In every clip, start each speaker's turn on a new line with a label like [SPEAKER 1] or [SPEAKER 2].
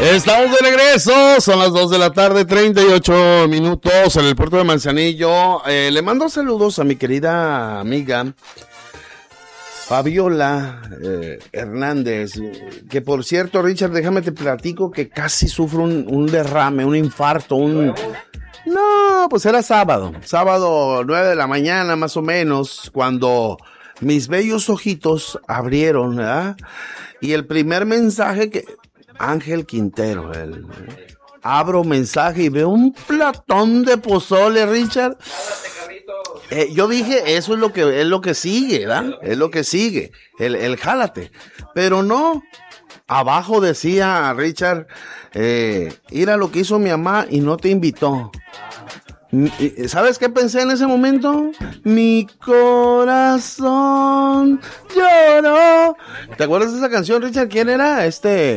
[SPEAKER 1] Estamos de regreso, son las 2 de la tarde, 38 minutos en el puerto de Manzanillo. Le mando saludos a mi querida amiga Fabiola Hernández, que por cierto, Richard, déjame te platico que casi sufro un derrame, un infarto, No, pues era sábado 9 de la mañana más o menos, cuando mis bellos ojitos abrieron, ¿verdad? Y el primer mensaje que... Ángel Quintero, abro mensaje y veo un platón de pozole, Richard. Yo dije, eso es lo que sigue, ¿verdad? Es lo que sigue, el jálate. Pero no, abajo decía Richard, mira lo que hizo mi mamá y no te invitó. ¿Sabes qué pensé en ese momento? Mi corazón lloró. ¿Te acuerdas de esa canción, Richard? ¿Quién era?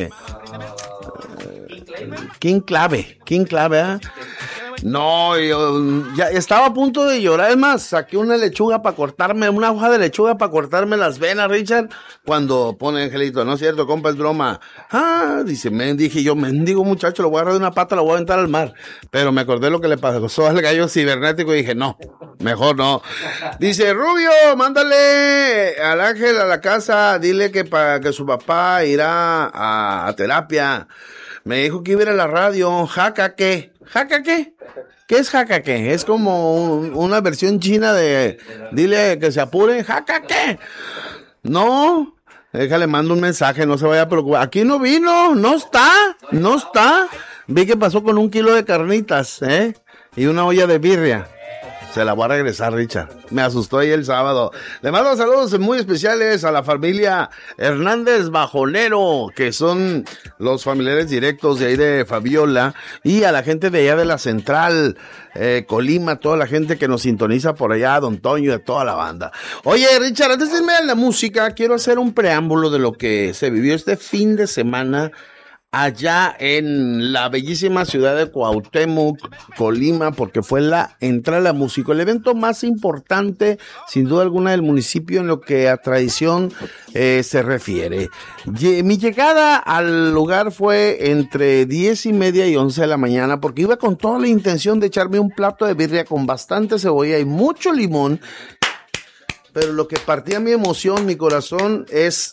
[SPEAKER 1] King Clave, ¿eh? No, yo ya estaba a punto de llorar. Es más, saqué una hoja de lechuga para cortarme las venas, Richard, cuando pone Angelito, no es cierto, compa, es broma. Dije yo, mendigo muchacho, lo voy a agarrar de una pata, lo voy a aventar al mar. Pero me acordé lo que le pasó al gallo cibernético y dije, no, mejor no. Dice, Rubio, mándale al Ángel a la casa, dile que para que su papá irá a terapia. Me dijo que iba a ir a la radio. ¿Jaca qué? ¿Qué es jaca qué? Es como una versión china de dile que se apure. ¿Jaca qué? No, déjale, mando un mensaje, no se vaya a preocupar. Aquí no vino, no está. Vi que pasó con 1 kilo de carnitas, y una olla de birria. Se la voy a regresar, Richard. Me asustó ahí el sábado. Le mando saludos muy especiales a la familia Hernández Bajonero, que son los familiares directos de ahí de Fabiola, y a la gente de allá de la Central, Colima, toda la gente que nos sintoniza por allá, Don Toño, de toda la banda. Oye, Richard, antes de irme a la música, quiero hacer un preámbulo de lo que se vivió este fin de semana allá en la bellísima ciudad de Cuauhtémoc, Colima, porque fue la entrada a la música, el evento más importante, sin duda alguna, del municipio en lo que a tradición se refiere. Mi llegada al lugar fue entre 10:30 y 11 de la mañana, porque iba con toda la intención de echarme un plato de birria con bastante cebolla y mucho limón, pero lo que partía mi emoción, mi corazón, es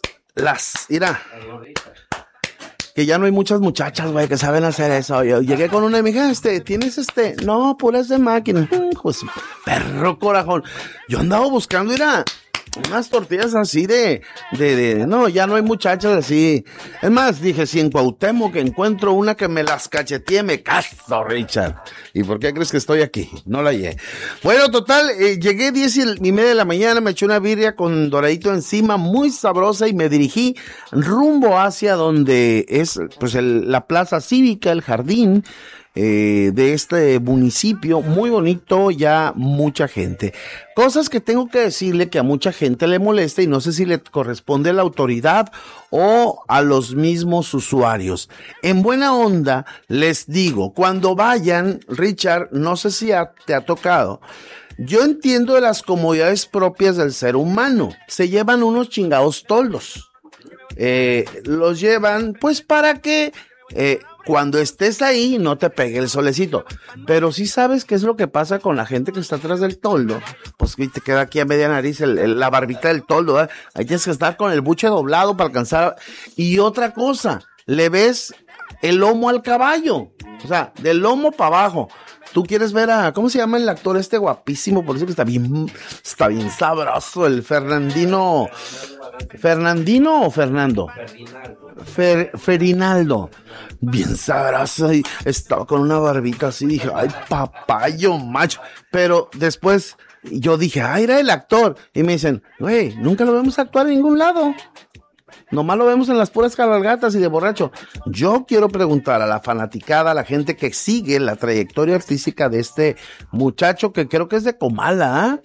[SPEAKER 1] que ya no hay muchas muchachas, güey, que saben hacer eso. Yo llegué con una y me dije, ¿tienes No, puras de máquina. Pues, perro corajón. Yo andaba buscando, unas tortillas así no, ya no hay muchachas así. Es más, dije, si en Cuauhtémoc que encuentro una que me las cachetee, me caso, Richard. ¿Y por qué crees que estoy aquí? No la hallé. Bueno, total, llegué 10:30 de la mañana, me eché una birria con doradito encima, muy sabrosa, y me dirigí rumbo hacia donde es, pues, la plaza cívica, el jardín de este municipio, muy bonito, ya mucha gente. Cosas que tengo que decirle que a mucha gente le molesta y no sé si le corresponde a la autoridad o a los mismos usuarios. En buena onda les digo, cuando vayan, Richard, no sé si te ha tocado. Yo entiendo de las comodidades propias del ser humano. Se llevan unos chingados toldos. Los llevan pues para que cuando estés ahí no te pegue el solecito, pero sí sabes qué es lo que pasa con la gente que está atrás del toldo, pues que te queda aquí a media nariz la barbita del toldo, ¿verdad? Ahí tienes que estar con el buche doblado para alcanzar. Y otra cosa, le ves el lomo al caballo, o sea, del lomo para abajo. Tú quieres ver ¿cómo se llama el actor guapísimo? Por eso que está bien sabroso, el ¿Fernandino o Fernando? Ferinaldo. Bien sabroso, y estaba con una barbita así, dije, ay, papayo, macho. Pero después yo dije, era el actor. Y me dicen, güey, nunca lo vemos actuar en ningún lado. Nomás lo vemos en las puras cabalgatas y de borracho. Yo quiero preguntar a la fanaticada, a la gente que sigue la trayectoria artística de este muchacho, que creo que es de Comala,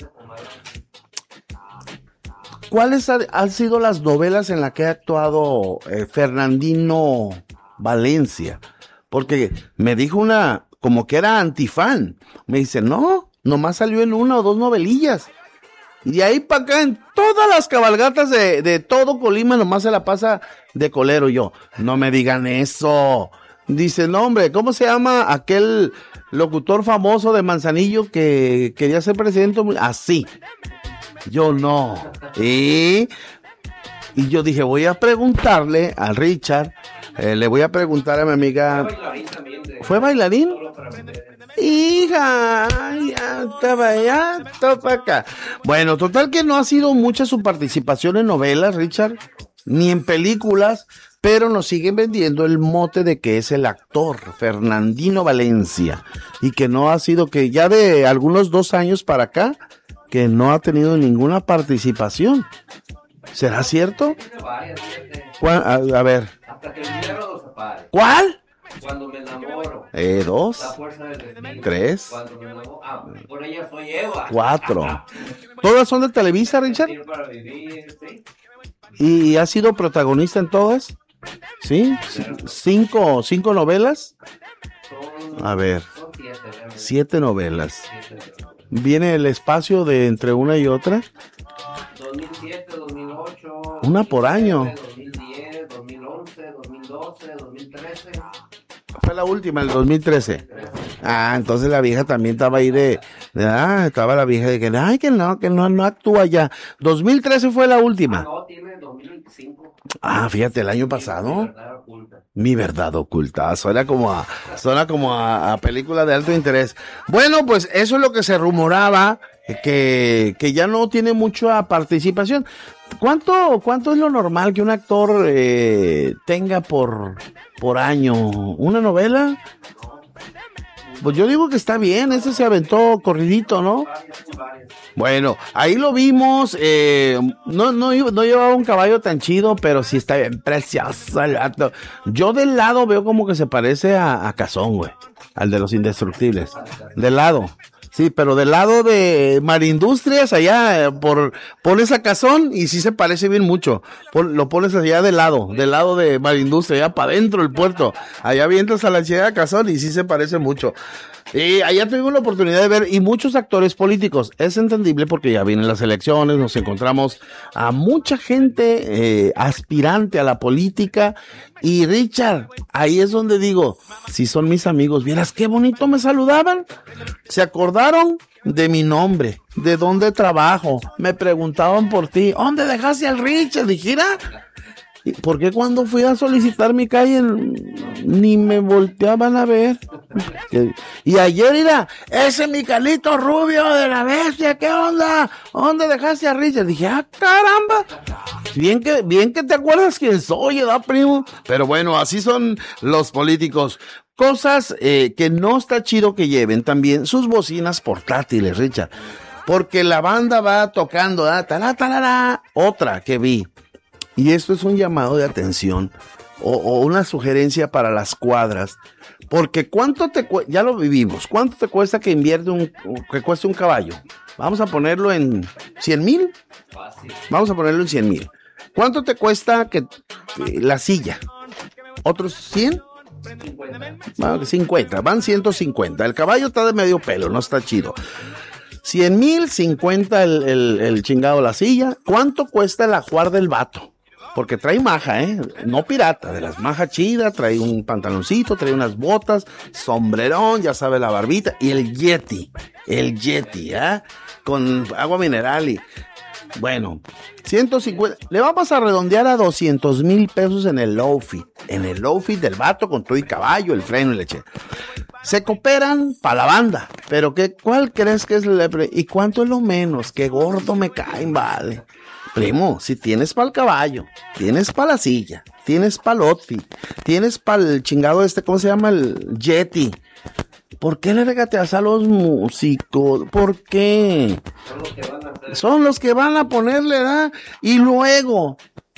[SPEAKER 1] ¿cuáles han sido las novelas en las que ha actuado Fernandino Valencia? Porque me dijo como que era antifan. Me dice, no, nomás salió en 1 o 2 novelillas. Y de ahí para acá, en todas las cabalgatas de todo Colima, nomás se la pasa de colero. Yo, no me digan eso. Dice, no, hombre, ¿cómo se llama aquel locutor famoso de Manzanillo que quería ser presidente? Así. Yo no. Y yo dije, voy a preguntarle a Richard, le voy a preguntar a mi amiga. ¿Fue bailarín? Hija, ya estaba allá, estaba acá. Bueno, total que no ha sido mucha su participación en novelas, Richard, ni en películas, pero nos siguen vendiendo el mote de que es el actor Fernandino Valencia, y que no ha sido, que ya de algunos 2 años para acá, que no ha tenido ninguna participación. ¿Será cierto? A ver. ¿Cuál?
[SPEAKER 2] Cuando me enamoro.
[SPEAKER 1] 2.
[SPEAKER 2] La fuerza del destino.
[SPEAKER 1] 3.
[SPEAKER 2] Cuando me enamoro. Por ella soy Eva.
[SPEAKER 1] 4. ¿Todas son de Televisa, Richard?
[SPEAKER 2] Para vivir, ¿sí?
[SPEAKER 1] ¿Y ha sido protagonista en todas? ¿Sí? 5 novelas. A ver. 7 novelas. ¿Viene el espacio de entre una y otra?
[SPEAKER 2] 2007, 2008.
[SPEAKER 1] Una por año.
[SPEAKER 2] 2010, 2011, 2012, 2013.
[SPEAKER 1] Fue la última, el 2013. Entonces la vieja también estaba ahí estaba la vieja de que, ay, que no actúa ya. 2013 fue la última.
[SPEAKER 2] No, tiene 2025.
[SPEAKER 1] Fíjate, el año pasado. Mi verdad oculta. Suena como a película de alto interés. Bueno, pues eso es lo que se rumoraba, que ya no tiene mucha participación. ¿Cuánto es lo normal que un actor tenga por año? ¿Una novela? Pues yo digo que está bien, ese se aventó corridito, ¿no? Bueno, ahí lo vimos, no llevaba un caballo tan chido, pero sí está bien precioso el gato. Yo del lado veo como que se parece a Cazón, güey, al de los Indestructibles, del lado. Sí, pero del lado de Marindustrias, allá, pones a Cazón y sí se parece bien mucho. Lo pones allá del lado de Marindustrias, allá para adentro del puerto. Allá vientas a la ciudad de Cazón y sí se parece mucho. Allá tuvimos la oportunidad de ver, y muchos actores políticos. Es entendible porque ya vienen las elecciones, nos encontramos a mucha gente aspirante a la política. Y Richard, ahí es donde digo, si son mis amigos, vieras qué bonito me saludaban. Se acordaron de mi nombre, de dónde trabajo, me preguntaban por ti. ¿Dónde dejaste al Richard? Dije, mira, ¿por qué cuando fui a solicitar mi calle ni me volteaban a ver? Y ayer, mira, ese Micalito Rubio de la Bestia, ¿qué onda? ¿Dónde dejaste a Richard? Dije, caramba, bien que te acuerdas quién soy, ¿verdad, primo? Pero bueno, así son los políticos. Cosas que no está chido que lleven también sus bocinas portátiles, Richard, porque la banda va tocando, otra que vi. Y esto es un llamado de atención o una sugerencia para las cuadras. Porque ya lo vivimos, ¿cuánto te cuesta que cueste un caballo? Vamos a ponerlo en 100,000. Vamos a ponerlo en 100,000. ¿Cuánto te cuesta la silla? ¿Otros 100? 50, van 150. El caballo está de medio pelo, no está chido. 100,000, 50 el chingado la silla. ¿Cuánto cuesta el ajuar del vato? Porque trae maja, no pirata, de las majas chidas, trae un pantaloncito, trae unas botas, sombrerón, ya sabe, la barbita, y el Yeti, con agua mineral y, bueno, 150, le vamos a redondear a 200,000 pesos en el low fit del vato con todo y caballo, el freno y leche. Se cooperan para la banda, pero ¿cuál crees que es ¿y cuánto es lo menos? Qué gordo me caen, vale. Primo, si tienes para el caballo, tienes para la silla, tienes para el outfit, tienes para el chingado ¿cómo se llama? El Yeti. ¿Por qué le regateas a los músicos? ¿Por qué? Son los que van a ponerle, ¿verdad? Y luego,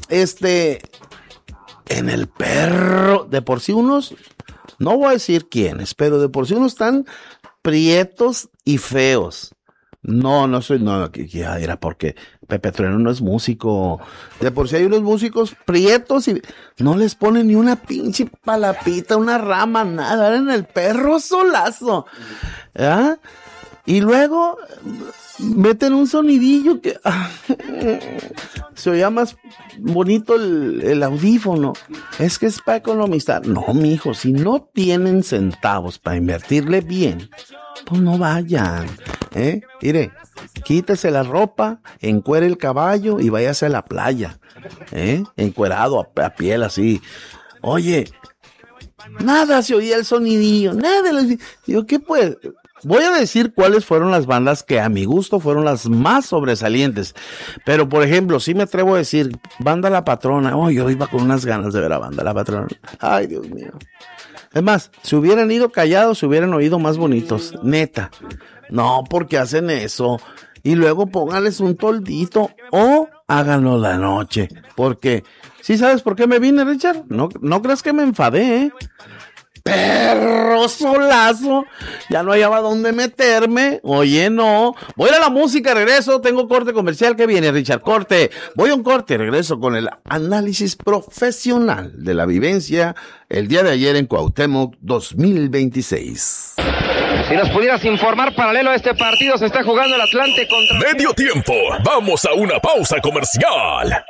[SPEAKER 1] en el perro, de por sí unos, no voy a decir quiénes, pero de por sí unos están prietos y feos. No, era porque Pepe Trueno no es músico. De por sí hay unos músicos prietos y no les ponen ni una pinche palapita, una rama, nada, en el perro solazo. ¿Ah? Y luego meten un sonidillo que se oía más bonito el audífono. Es que es para economizar. No, mijo, si no tienen centavos para invertirle bien, pues no vayan. Mire, quítese la ropa, encuere el caballo y váyase a la playa. Encuerado a piel así. Oye, nada se oía el sonidillo, nada. Digo, ¿qué pues? Voy a decir cuáles fueron las bandas que a mi gusto fueron las más sobresalientes. Pero, por ejemplo, sí me atrevo a decir, Banda La Patrona. Oh, yo iba con unas ganas de ver a Banda La Patrona. Ay, Dios mío. Es más, si hubieran ido callados, se hubieran oído más bonitos. Neta. No, porque hacen eso. Y luego pónganles un toldito o háganlo la noche. Porque, ¿sí sabes por qué me vine, Richard? No creas que me enfadé, Perro solazo, ya no hallaba dónde meterme. Oye, no, voy a la música, regreso, tengo corte comercial. ¿Qué viene, Richard? Corte, voy a un corte, regreso con el análisis profesional de la vivencia el día de ayer en Cuauhtémoc 2026.
[SPEAKER 3] Si nos pudieras informar, paralelo a este partido se está jugando el Atlante contra...
[SPEAKER 4] Medio tiempo, vamos a una pausa comercial.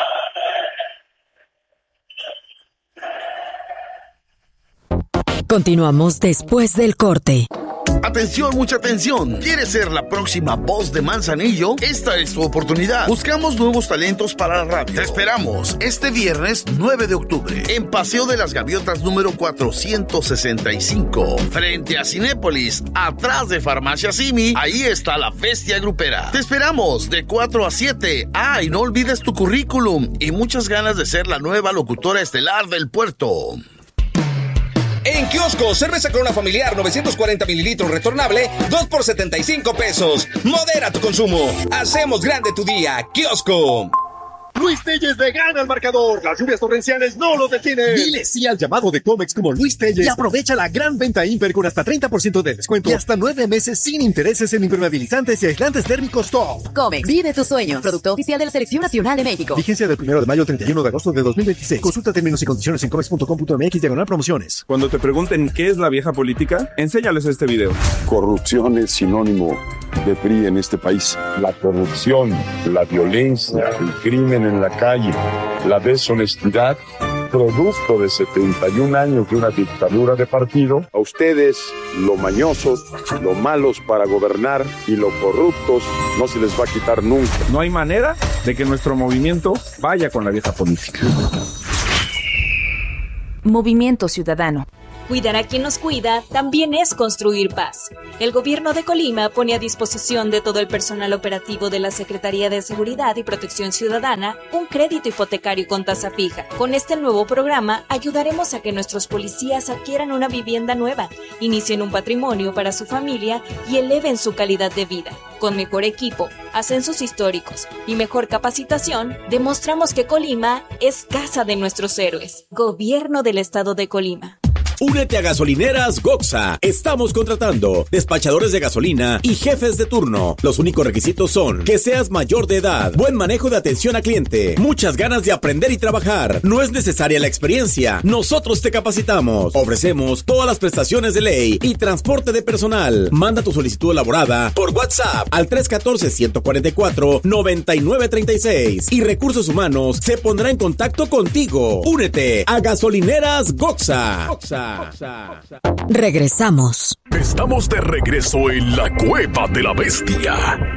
[SPEAKER 5] Continuamos después del corte.
[SPEAKER 1] Atención, mucha atención. ¿Quieres ser la próxima voz de Manzanillo? Esta es tu oportunidad. Buscamos nuevos talentos para la radio. Te esperamos este viernes 9 de octubre en Paseo de las Gaviotas número 465, frente a Cinépolis, atrás de Farmacia Simi. Ahí está la bestia grupera. Te esperamos de 4 a 7. Y no olvides tu currículum y muchas ganas de ser la nueva locutora estelar del puerto.
[SPEAKER 6] En Kiosco, cerveza Corona familiar 940 mililitros retornable, 2 por 75 pesos. Modera tu consumo. Hacemos grande tu día. Kiosco.
[SPEAKER 7] Luis Telles le gana al marcador. Las lluvias torrenciales no lo detienen. Dile sí al llamado de Comex como Luis Telles y aprovecha la gran venta Imper con hasta 30% de descuento y hasta 9 meses sin intereses en impermeabilizantes y aislantes térmicos top.
[SPEAKER 5] Comex, vive tus sueños. Producto oficial de la Selección Nacional de México.
[SPEAKER 7] Vigencia del 1 de mayo al 31 de agosto de 2026. Consulta términos y condiciones en comex.com.mx/promociones.
[SPEAKER 8] Cuando te pregunten qué es la vieja política, enséñales este video.
[SPEAKER 9] Corrupción es sinónimo de PRI en este país.
[SPEAKER 10] La corrupción, la violencia, el crimen en la calle, la deshonestidad, producto de 71 años de una dictadura de partido.
[SPEAKER 9] A ustedes, lo mañosos, lo malos para gobernar y lo corruptos, no se les va a quitar nunca.
[SPEAKER 8] No hay manera de que nuestro movimiento vaya con la vieja política.
[SPEAKER 5] Movimiento Ciudadano.
[SPEAKER 11] Cuidar a quien nos cuida también es construir paz. El gobierno de Colima pone a disposición de todo el personal operativo de la Secretaría de Seguridad y Protección Ciudadana un crédito hipotecario con tasa fija. Con este nuevo programa ayudaremos a que nuestros policías adquieran una vivienda nueva, inicien un patrimonio para su familia y eleven su calidad de vida. Con mejor equipo, ascensos históricos y mejor capacitación, demostramos que Colima es casa de nuestros héroes. Gobierno del Estado de Colima.
[SPEAKER 12] Únete a Gasolineras Goxa. Estamos contratando despachadores de gasolina y jefes de turno. Los únicos requisitos son que seas mayor de edad, buen manejo de atención a cliente, muchas ganas de aprender y trabajar. No es necesaria la experiencia. Nosotros te capacitamos. Ofrecemos todas las prestaciones de ley y transporte de personal. Manda tu solicitud elaborada por WhatsApp al 314-144-9936 y Recursos Humanos se pondrá en contacto contigo. Únete a Gasolineras Goxa.
[SPEAKER 5] Regresamos.
[SPEAKER 4] Estamos de regreso en la Cueva de la Bestia.